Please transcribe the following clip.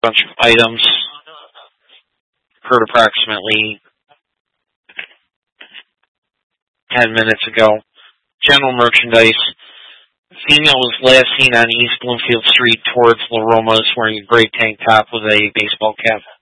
bunch of items. Heard approximately 10 minutes ago. General merchandise. Female was last seen on East Bloomfield Street towards La Roma's wearing a gray tank top with a baseball cap.